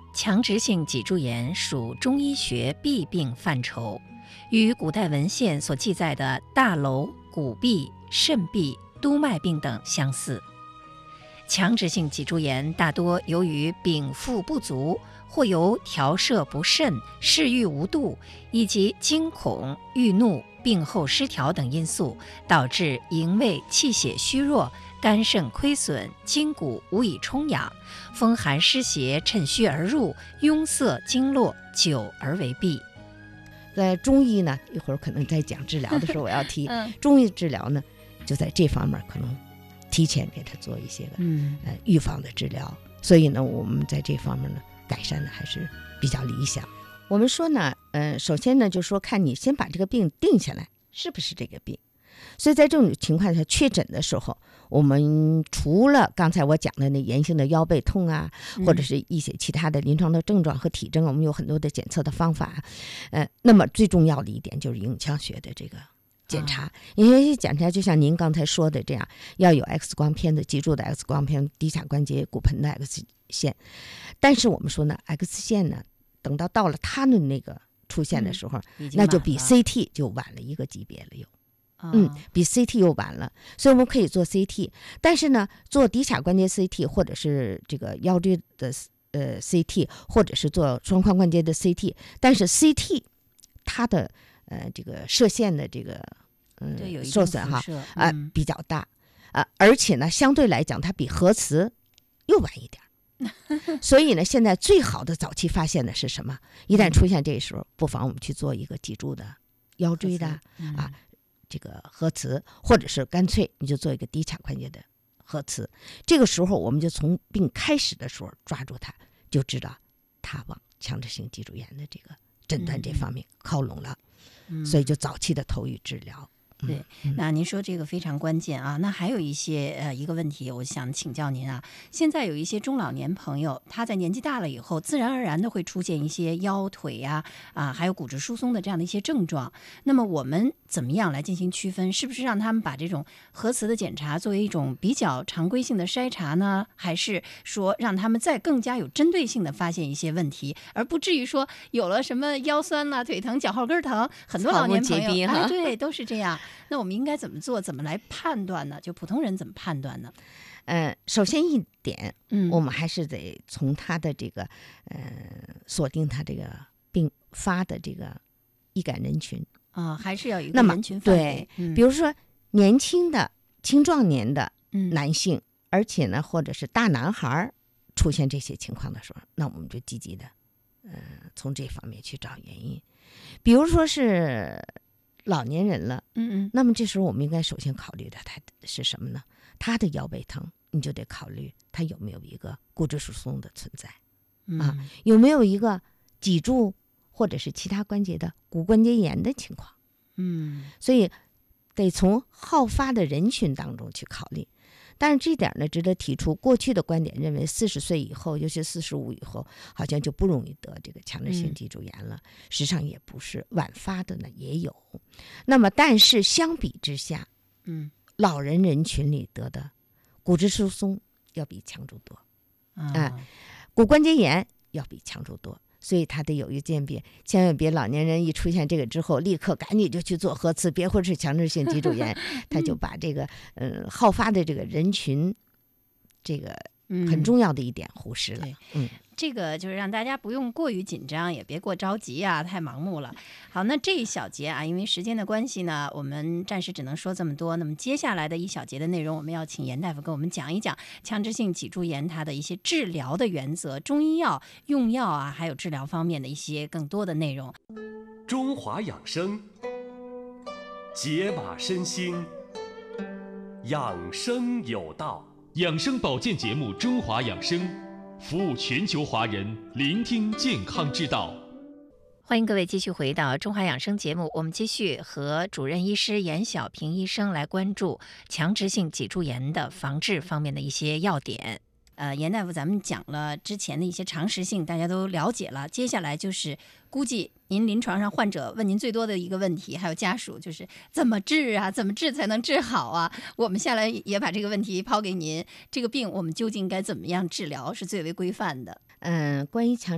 强直性脊柱炎属中医学痹病范畴，与古代文献所记载的大瘘、骨痹、肾痹、督脉病等相似。强直性脊柱炎大多由于禀赋不足，或由调摄不慎、嗜欲无度，以及惊恐、郁怒、病后失调等因素，导致营卫气血虚弱，肝肾亏损，筋骨无以充养，风寒湿邪趁虚而入，壅塞经络，久而为痹。 在中医呢，一会儿可能在讲治疗的时候我要提，中医治疗呢，就在这方面可能提前给他做一些预防的治疗，所以呢，我们在这方面呢改善的还是比较理想。我们说呢，首先呢，就说看你先把这个病定下来是不是这个病。所以在这种情况下确诊的时候，我们除了刚才我讲的那炎性的腰背痛啊，或者是一些其他的临床的症状和体征，我们有很多的检测的方法。那么最重要的一点就是影像学的这个检查，因为检查就像您刚才说的这样，要有 X 光片的脊柱的 X 光片、骶髂关节骨盆的 X 线。但是我们说呢 ，X 线呢，等到了它的那个出现的时候，那就比 CT 就晚了一个级别了又。比 CT 又晚了，所以我们可以做 CT， 但是呢，做骶髂关节 CT 或者是这个腰椎的CT， 或者是做双髋关节的 CT， 但是 CT 它的这个射线的这个受损比较大而且呢，相对来讲它比核磁又晚一点。所以呢，现在最好的早期发现的是什么？一旦出现这时候，不妨我们去做一个脊柱的、腰椎的这个核磁，或者是干脆你就做一个骶髂关节的核磁。这个时候我们就从病开始的时候抓住它，就知道它往强直性脊柱炎的这个诊断这方面靠拢了。所以就早期的投予治疗。 对，那您说这个非常关键啊。那还有一些一个问题，我想请教您啊。现在有一些中老年朋友，他在年纪大了以后，自然而然的会出现一些腰腿呀还有骨质疏松的这样的一些症状。那么我们怎么样来进行区分？是不是让他们把这种核磁的检查作为一种比较常规性的筛查呢？还是说让他们再更加有针对性的发现一些问题，而不至于说有了什么腰酸啊、腿疼、脚后跟疼，很多老年朋友对都是这样。那我们应该怎么做？怎么来判断呢？就普通人怎么判断呢？ 首先一点，我们还是得从他的这个锁定他这个病发的这个易感人群还是要有一个人群范围。 对，比如说年轻的青壮年的男性，而且呢，或者是大男孩出现这些情况的时候，那我们就积极的从这方面去找原因。比如说是老年人了，那么这时候我们应该首先考虑的他是什么呢？他的腰背疼，你就得考虑他有没有一个骨质疏松的存在有没有一个脊柱或者是其他关节的骨关节炎的情况。所以得从好发的人群当中去考虑。但是这点呢，值得提出，过去的观点认为40岁以后，尤其45以后，好像就不容易得这个强直性脊柱炎了。实际上也不是，晚发的呢也有。那么但是相比之下，老人群里得的骨质疏松要比强柱多骨关节炎要比强柱多。所以他得有一个鉴别，千万别老年人一出现这个之后立刻赶紧就去做核磁，别会是强直性脊柱炎他就把这个好发的这个人群这个很重要的一点忽视了。 这个就是让大家不用过于紧张，也别过着急太盲目了。好，那这一小节因为时间的关系呢，我们暂时只能说这么多。那么接下来的一小节的内容，我们要请严大夫跟我们讲一讲强直性脊柱炎它的一些治疗的原则，中医药用药还有治疗方面的一些更多的内容。 中华养生，解码身心，养生有道。 养生保健节目《中华养生》，服务全球华人，聆听健康之道。 欢迎各位继续回到中华养生节目，我们继续和主任医师严小平医生来关注强直性脊柱炎的防治方面的一些要点。严大夫，咱们讲了之前的一些常识性，大家都了解了。接下来就是估计您临床上患者问您最多的一个问题，还有家属，就是怎么治怎么治才能治好我们下来也把这个问题抛给您，这个病我们究竟该怎么样治疗是最为规范的？ 关于强